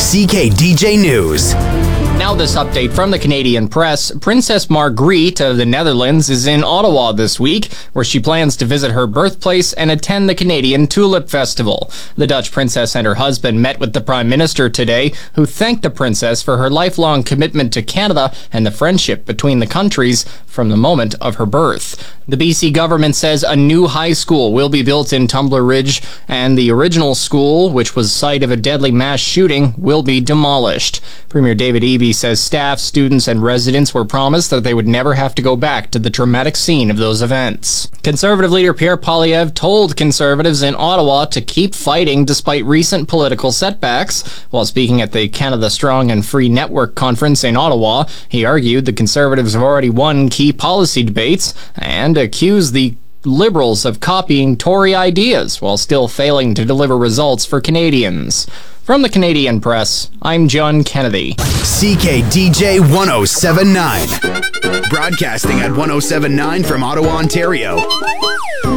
CKDJ News. Now this update from the Canadian press. Princess Margriet of the Netherlands is in Ottawa this week, where she plans to visit her birthplace and attend the Canadian Tulip Festival. The Dutch princess and her husband met with the Prime Minister today, who thanked the princess for her lifelong commitment to Canada and the friendship between the countries from the moment of her birth. The BC government says a new high school will be built in Tumbler Ridge, and the original school, which was site of a deadly mass shooting, will be demolished. Premier David Eby says staff, students, and residents were promised that they would never have to go back to the traumatic scene of those events. Conservative leader Pierre Poilievre told Conservatives in Ottawa to keep fighting despite recent political setbacks. While speaking at the Canada Strong and Free Network conference in Ottawa, he argued the Conservatives have already won key policy debates and accused the Liberals of copying Tory ideas while still failing to deliver results for Canadians. From the Canadian press, I'm John Kennedy. CKDJ 1079. Broadcasting at 1079 from Ottawa, Ontario.